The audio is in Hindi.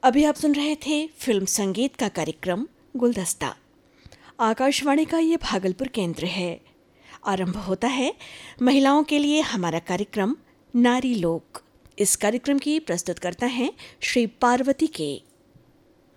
अभी आप सुन रहे थे फिल्म संगीत का कार्यक्रम गुलदस्ता। आकाशवाणी का ये भागलपुर केंद्र है। आरंभ होता है महिलाओं के लिए हमारा कार्यक्रम नारी लोक। इस कार्यक्रम की प्रस्तुतकर्ता हैं श्री पार्वती के।